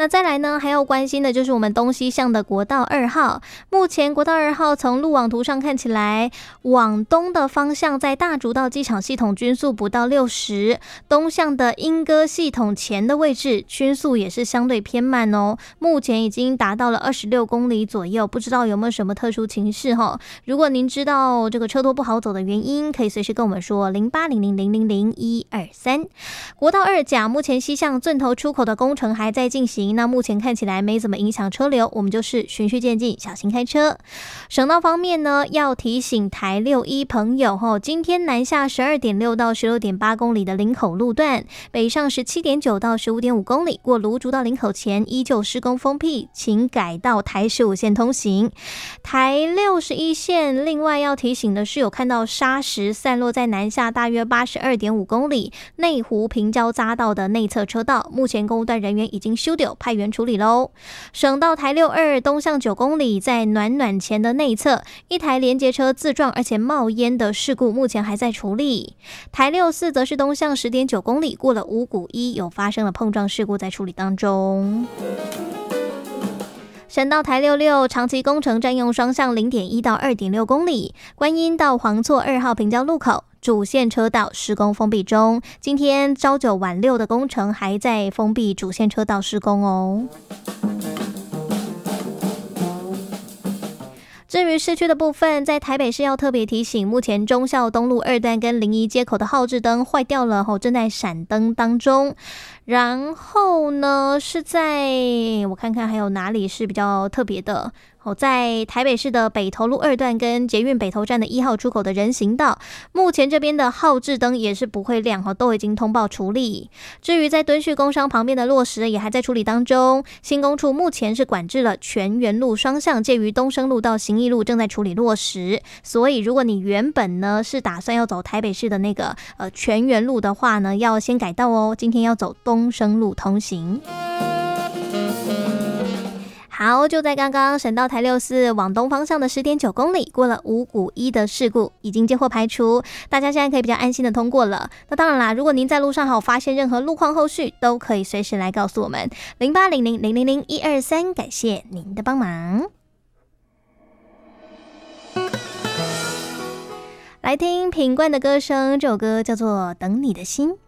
那再来呢，还要关心的就是我们东西向的国道2号。目前国道2号从路网图上看起来，往东的方向在大竹道机场系统均速不到60，东向的莺歌系统前的位置均速也是相对偏慢哦。目前已经达到了26公里左右，不知道有没有什么特殊情势哈？如果您知道这个车多不好走的原因，可以随时跟我们说0800000123。国道2甲目前西向圳头出口的工程还在进行，那目前看起来没怎么影响车流，我们就是循序渐进，小心开车。省道方面呢，要提醒台61朋友今天南下12.6到16.8公里的林口路段，北上17.9到15.5公里，过芦竹到林口前依旧施工封闭，请改道台15线通行。台61线另外要提醒的是，有看到砂石散落在南下大约82.5公里内湖平交匝道的内侧车道，目前公务段人员已经修丢派员处理咯。省道台62东向9公里，在暖暖前的内侧，一台联结车自撞而且冒烟的事故目前还在处理。台64则是东向10.9公里，过了五股一有发生了碰撞事故，在处理当中。省道台66长期工程占用双向0.1到2.6公里，观音到黄厝2号平交路口主线车道施工封闭中，今天朝9晚6的工程还在封闭主线车道施工哦。至于市区的部分，在台北市要特别提醒，目前忠孝东路2段跟临沂街口的号志灯坏掉了，正在闪灯当中。然后呢，是在我看看还有哪里是比较特别的。在台北市的北投路2段跟捷运北投站的1号出口的人行道，目前这边的号志灯也是不会亮，都已经通报处理。至于在敦叙工商旁边的落石也还在处理当中，新工处目前是管制了全园路双向介于东升路到行义路正在处理落石，所以如果你原本呢是打算要走台北市的那个全园路的话呢，要先改道哦，今天要走东升路通行。好，就在刚刚省道台64往东方向的10.9公里，过了五股一的事故已经接获排除，大家现在可以比较安心的通过了。那当然啦，如果您在路上还有发现任何路况后续，都可以随时来告诉我们0800000123，感谢您的帮忙。来听品冠的歌声，这首歌叫做《等你的心》。